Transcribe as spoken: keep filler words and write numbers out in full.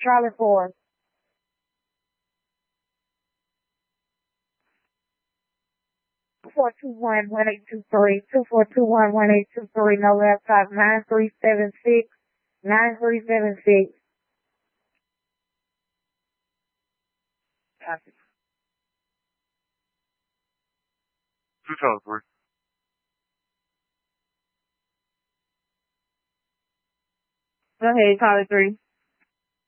Charlie four. Two four two one one eight two three. Two four two one one eight two three. No laptop. Nine three seven six. Nine three seven six. Copy. Two Charlie three. Go ahead, Charlie three.